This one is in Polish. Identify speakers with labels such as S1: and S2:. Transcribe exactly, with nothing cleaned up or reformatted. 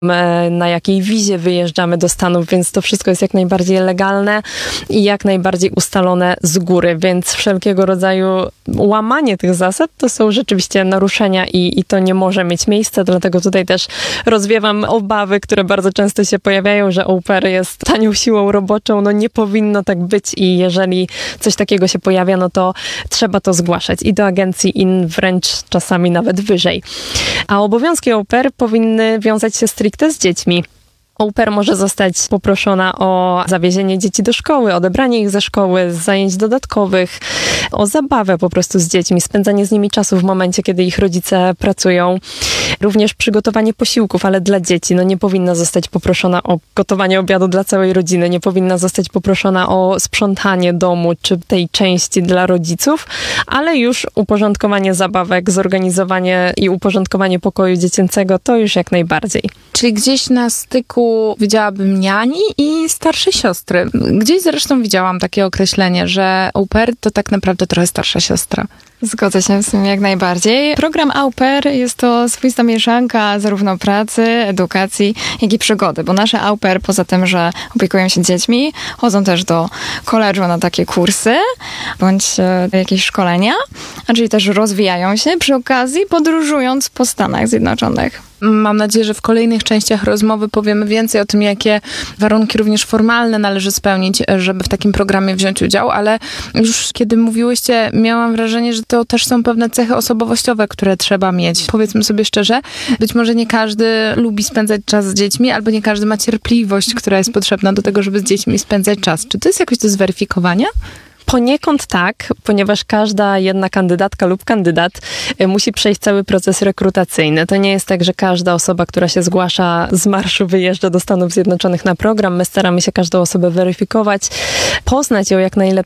S1: na jakiej wizie wyjeżdżamy do Stanów, więc to wszystko jest jak najbardziej legalne i jak najbardziej ustalone z góry, więc wszelkiego rodzaju łamanie tych zasad to są rzeczywiście naruszenia i, i to nie może mieć miejsca, dlatego tutaj też rozwiewam obawy, które bardzo często się pojawiają, że au pair jest tanią siłą roboczą, no nie powinno tak być i jeżeli coś takiego się pojawia, no to trzeba to zgłaszać i do agencji, i wręcz czasami nawet wyżej. A obowiązki au pair powinny wiązać się stricte z dziećmi. Au pair może zostać poproszona o zawiezienie dzieci do szkoły, odebranie ich ze szkoły, z zajęć dodatkowych, o zabawę po prostu z dziećmi, spędzanie z nimi czasu w momencie, kiedy ich rodzice pracują. Również przygotowanie posiłków, ale dla dzieci. No nie powinna zostać poproszona o gotowanie obiadu dla całej rodziny, nie powinna zostać poproszona o sprzątanie domu, czy tej części dla rodziców, ale już uporządkowanie zabawek, zorganizowanie i uporządkowanie pokoju dziecięcego, to już jak najbardziej.
S2: Czyli gdzieś na styku widziałabym niani i starsze siostry. Gdzieś zresztą widziałam takie określenie, że au pair to tak naprawdę trochę starsza siostra.
S3: Zgodzę się z tym jak najbardziej. Program au pair jest to swoista mieszanka zarówno pracy, edukacji, jak i przygody, bo nasze au pair poza tym, że opiekują się dziećmi, chodzą też do koledżu na takie kursy, bądź jakieś szkolenia, a czyli też rozwijają się przy okazji podróżując po Stanach Zjednoczonych.
S2: Mam nadzieję, że w kolejnych częściach rozmowy powiemy więcej o tym, jakie warunki również formalne należy spełnić, żeby w takim programie wziąć udział, ale już kiedy mówiłyście, miałam wrażenie, że to też są pewne cechy osobowościowe, które trzeba mieć. Powiedzmy sobie szczerze, być może nie każdy lubi spędzać czas z dziećmi, albo nie każdy ma cierpliwość, która jest potrzebna do tego, żeby z dziećmi spędzać czas. Czy to jest jakoś do zweryfikowania?
S1: Poniekąd tak, ponieważ każda jedna kandydatka lub kandydat musi przejść cały proces rekrutacyjny. To nie jest tak, że każda osoba, która się zgłasza z marszu, wyjeżdża do Stanów Zjednoczonych na program. My staramy się każdą osobę weryfikować, poznać ją jak najlepiej